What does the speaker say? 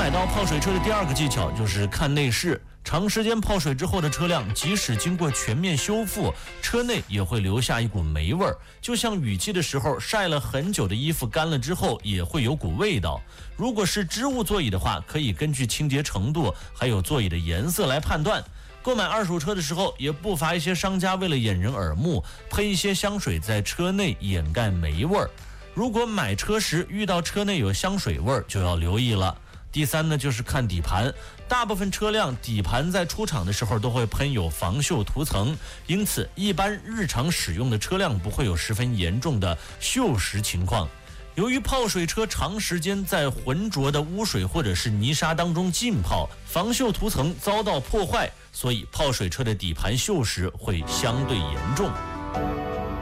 买到泡水车的第二个技巧就是看内饰。长时间泡水之后的车辆，即使经过全面修复，车内也会留下一股霉味儿，就像雨季的时候晒了很久的衣服干了之后也会有股味道。如果是织物座椅的话，可以根据清洁程度还有座椅的颜色来判断。购买二手车的时候，也不乏一些商家为了掩人耳目，喷一些香水在车内掩盖霉味儿。如果买车时遇到车内有香水味儿，就要留意了。第三呢，就是看底盘，大部分车辆底盘在出厂的时候都会喷有防锈涂层，因此一般日常使用的车辆不会有十分严重的锈蚀情况。由于泡水车长时间在浑浊的污水或者是泥沙当中浸泡，防锈涂层遭到破坏，所以泡水车的底盘锈蚀会相对严重。